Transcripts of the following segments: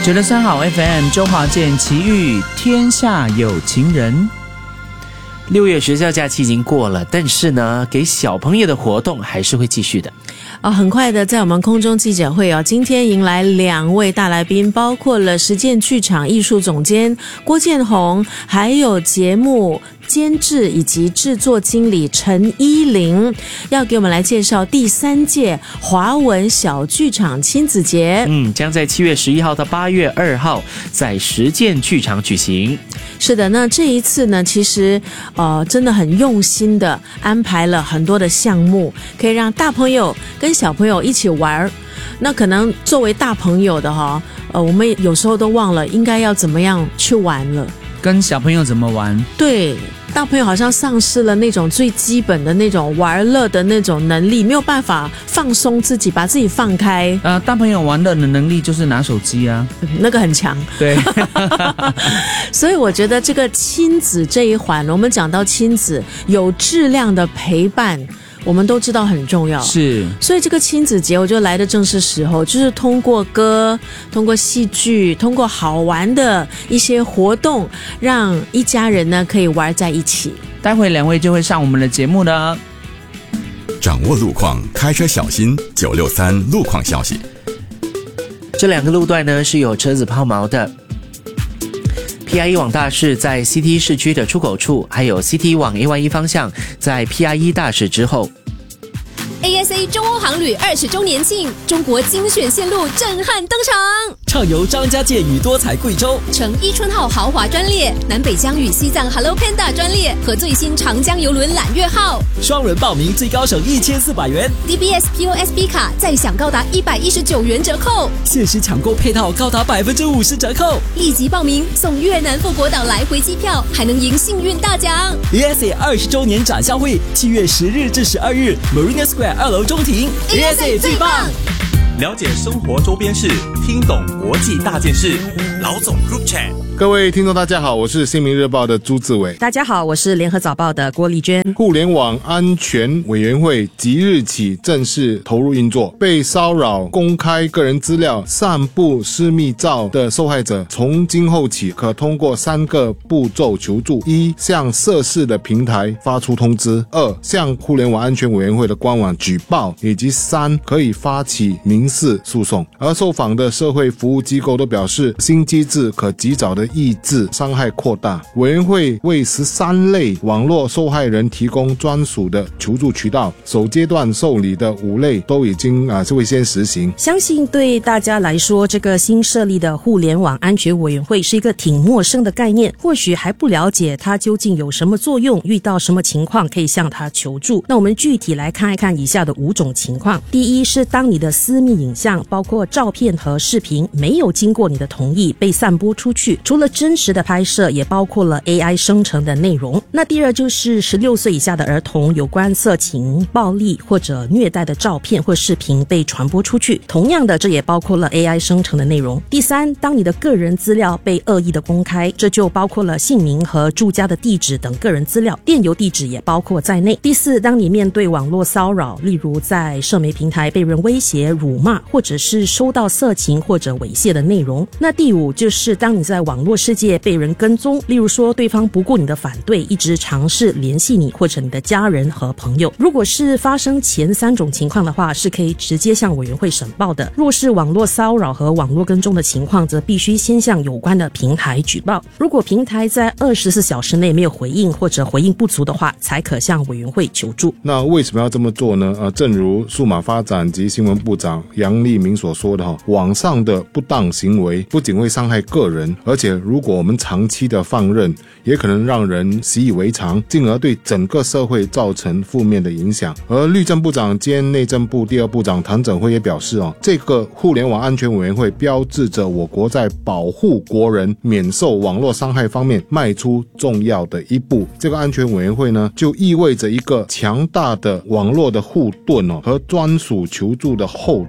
93好 FM 周华健奇遇天下有情人。 6月学校假期已经过了，但是呢，给小朋友的活动还是会继续的。 很快的，在我们空中记者会今天迎来2位大来宾，包括了实践剧场艺术总监郭建宏，还有节目监制以及制作经理陈依玲，要给我们来介绍第3届华文小剧场亲子节。 将在7月11号到8月2号在实践剧场举行。 是的，那这一次呢，其实真的很用心的安排了很多的项目，可以让大朋友跟小朋友一起玩。那可能作为大朋友的我们有时候都忘了应该要怎么样去玩了。 跟小朋友怎么玩？ 对，大朋友好像丧失了那种最基本的那种玩乐的那种能力，没有办法放松自己，把自己放开。 大朋友玩乐的能力就是拿手机啊， 那个很强。 对， 所以我觉得这个亲子这一环，我们讲到亲子有质量的陪伴，我们都知道很重要， 是， 所以这个亲子节我就来的正是时候，就是通过歌，通过戏剧，通过好玩的一些活动，让一家人呢可以玩在一起。 待会2位就会上我们的节目了。 掌握路况，开车小心，963路况消息。 这2个路段呢是有车子抛锚的。PRE 往大市在 CT 市区的出口处，还有 CT 往 AY1 方向在 PRE 大市之后。 ASA 中欧航旅20周年庆，中国精选线路震撼登场， 畅游张家界与多彩贵州， 乘伊春号豪华专列，南北疆与西藏 Hello Panda 专列和最新长江邮轮揽月号， 双人报名最高省1400元， DBS POSB 卡再享高达119元折扣， 限时抢购配套高达50%折扣， 立即报名送越南富国岛来回机票，还能赢幸运大奖。 ASA 20周年展销会7月10日至12日 Marina Square 2楼中庭， ASA 最棒。 了解生活周边事，听懂国际大件事。老总 Group Chat。 各位听众大家好，我是新民日报的朱志伟。 大家好，我是联合早报的郭丽娟。 互联网安全委员会即日起正式投入运作，被骚扰、公开个人资料、散布私密照的受害者，从今后起可通过3个步骤求助： 1. 向涉事的平台发出通知； 2. 向互联网安全委员会的官网举报；以及3. 可以发起民事诉讼。而受访的社会服务机构都表示，新机制可及早的抑制伤害扩大。委员会为13类网络受害人提供专属的求助渠道，首阶段受理的5类都已经会先实行。 相信对大家来说，这个新设立的互联网安全委员会是一个挺陌生的概念，或许还不了解它究竟有什么作用，遇到什么情况可以向它求助。那我们具体来看一看以下的5种情况。第一是当你的私密影像包括照片和视频没有经过你的同意被散播出去，除了真实的拍摄，也包括了 AI 生成的内容。那第二就是16岁以下的儿童有关色情、暴力或者虐待的照片或视频被传播出去，同样的这也包括了 AI 生成的内容。第三，当你的个人资料被恶意的公开，这就包括了姓名和住家的地址等个人资料，电邮地址也包括在内。第四，当你面对网络骚扰，例如在社媒平台被人威胁、辱骂，或者是收到色情或者猥亵的内容。那第5就是当你在网络世界被人跟踪，例如说对方不顾你的反对，一直尝试联系你或者你的家人和朋友。如果是发生前3种情况的话，是可以直接向委员会申报的。若是网络骚扰和网络跟踪的情况，则必须先向有关的平台举报。如果平台在24小时内没有回应或者回应不足的话，才可向委员会求助。 那为什么要这么做呢？正如数码发展及新闻部长杨立明所说的，网上的不当行为不仅会伤害个人，而且如果我们长期的放任，也可能让人习以为常，进而对整个社会造成负面的影响。而律政部长兼内政部第2部长唐整辉也表示，这个互联网安全委员会标志着我国在保护国人免受网络伤害方面迈出重要的一步。这个安全委员会呢，就意味着一个强大的网络的护盾和专属求助的后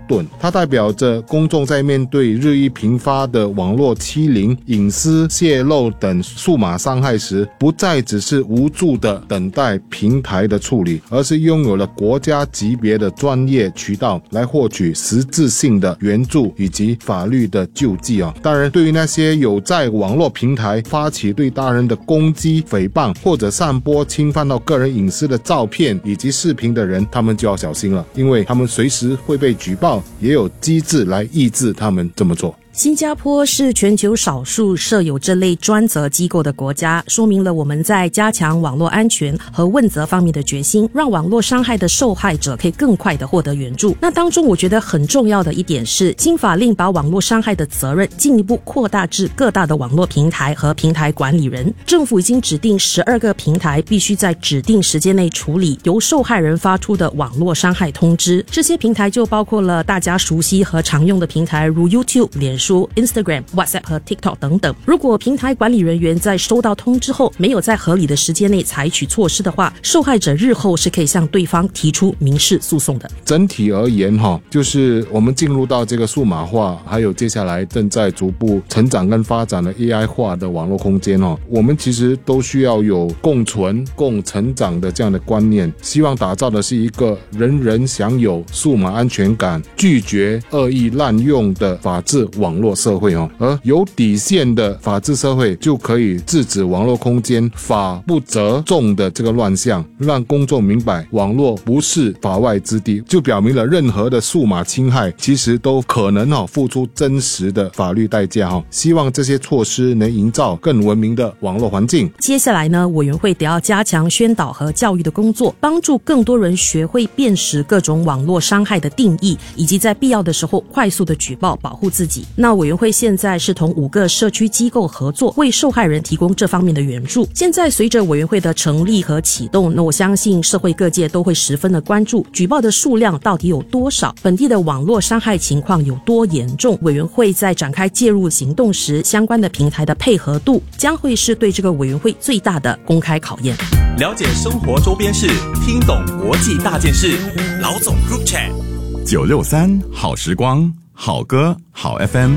盾，它代表着公众在面对日益频发的网络欺凌、隐私泄露等数码伤害时，不再只是无助的等待平台的处理，而是拥有了国家级别的专业渠道来获取实质性的援助以及法律的救济啊。当然，对于那些有在网络平台发起对他人的攻击、诽谤或者散播侵犯到个人隐私的照片以及视频的人，他们就要小心了，因为他们随时会被举报，也有机制来抑制他们这么做。 新加坡是全球少数设有这类专责机构的国家，说明了我们在加强网络安全和问责方面的决心，让网络伤害的受害者可以更快地获得援助。那当中我觉得很重要的一点是，新法令把网络伤害的责任进一步扩大至各大的网络平台和平台管理人。政府已经指定12个平台必须在指定时间内处理由受害人发出的网络伤害通知，这些平台就包括了大家熟悉和常用的平台如 YouTube、脸书、Instagram、WhatsApp 和 TikTok 等等。如果平台管理人员在收到通知后没有在合理的时间内采取措施的话，受害者日后是可以向对方提出民事诉讼的。 整体而言就是我们进入到这个数码化，还有接下来正在逐步成长跟发展的 AI 化的网络空间我们其实都需要有共存、共成长的这样的观念，希望打造的是一个人人享有数码安全感、拒绝恶意滥用的法治网络社会而有底线的法治社会就可以制止网络空间法不责众的这个乱象，让公众明白网络不是法外之地，就表明了任何的数码侵害其实都可能付出真实的法律代价希望这些措施能营造更文明的网络环境。 接下来呢，委员会得要加强宣导和教育的工作，帮助更多人学会辨识各种网络伤害的定义，以及在必要的时候快速的举报保护自己。那委员会现在是同5个社区机构合作，为受害人提供这方面的援助。现在随着委员会的成立和启动，那我相信社会各界都会十分的关注举报的数量到底有多少，本地的网络伤害情况有多严重。委员会在展开介入行动时，相关的平台的配合度将会是对这个委员会最大的公开考验。 了解生活周边事，听懂国际大件事，老总 Group Chat 963好时光，好歌好 FM。